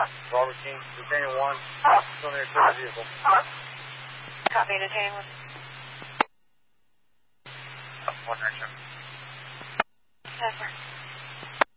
Robert King, Detainment 1, still near the vehicle. Copy, Detainment 1. 1 action. Yes, sir.